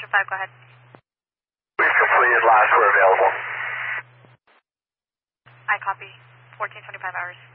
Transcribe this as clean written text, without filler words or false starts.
Option 5, go ahead. We've completed, last we're available. I copy. 1425 hours.